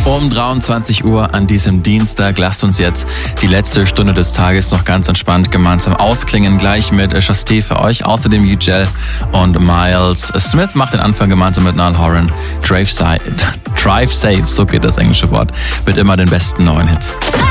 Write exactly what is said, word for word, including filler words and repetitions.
Um dreiundzwanzig Uhr an diesem Dienstag. Lasst uns jetzt die letzte Stunde des Tages noch ganz entspannt gemeinsam ausklingen. Gleich mit Chastee für euch. Außerdem Ugel und Miles Smith macht den Anfang gemeinsam mit Niall Horan. Drive, Drive Safe, so geht das englische Wort, mit immer den besten neuen Hits.